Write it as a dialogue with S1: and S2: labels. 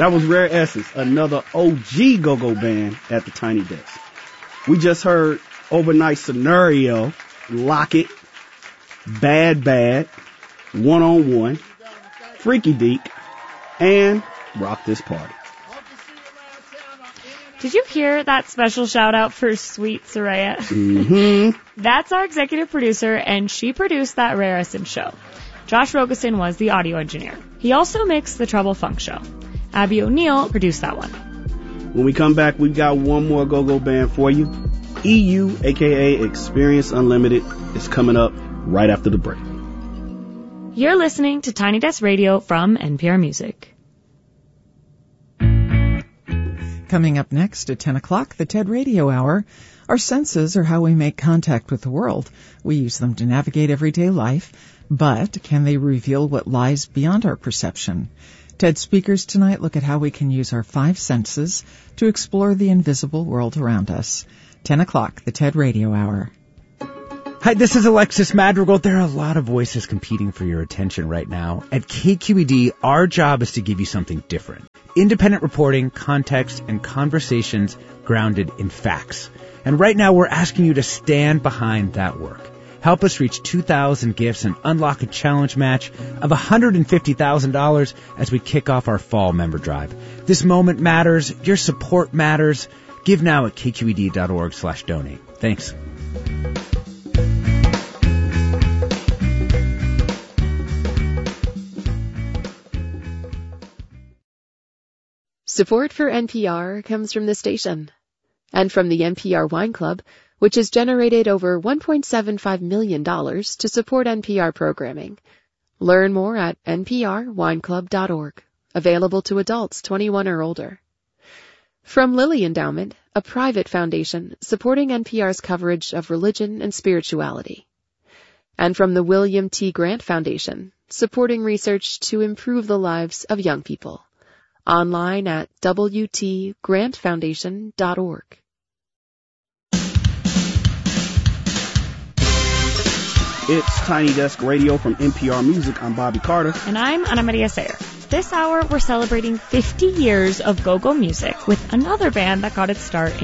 S1: That was Rare Essence, another OG go-go band at the Tiny Desk. We just heard Overnight Scenario, Lock It, Bad Bad, One on One, Freaky Deek, and Rock This Party.
S2: Did you hear that special shout out for Sweet Soraya?
S1: Mm-hmm.
S2: That's our executive producer, and she produced that Rare Essence show. Josh Rogosin was the audio engineer. He also mixed the Treble Funk show. Abby O'Neill produced that one.
S1: When we come back, we've got one more go-go band for you. EU, aka Experience Unlimited, is coming up right after the break.
S2: You're listening to Tiny Desk Radio from NPR Music.
S3: Coming up next at 10 o'clock, the TED Radio Hour. Our senses are how we make contact with the world. We use them to navigate everyday life, but can they reveal what lies beyond our perception? TED speakers tonight look at how we can use our 5 senses to explore the invisible world around us. 10 o'clock, the TED Radio Hour.
S4: Hi, this is Alexis Madrigal. There are a lot of voices competing for your attention right now. At KQED, our job is to give you something different. Independent reporting, context, and conversations grounded in facts. And right now, we're asking you to stand behind that work. Help us reach 2,000 gifts and unlock a challenge match of $150,000 as we kick off our fall member drive. This moment matters. Your support matters. Give now at kqed.org/donate. Thanks.
S5: Support for NPR comes from the station and from the NPR Wine Club, which has generated over $1.75 million to support NPR programming. Learn more at nprwineclub.org. Available to adults 21 or older. From Lilly Endowment, a private foundation supporting NPR's coverage of religion and spirituality. And from the William T. Grant Foundation, supporting research to improve the lives of young people. Online at wtgrantfoundation.org.
S1: It's Tiny Desk Radio from NPR Music. I'm Bobby Carter.
S2: And I'm Ana Maria Sayer. This hour, we're celebrating 50 years of go-go music with another band that got its start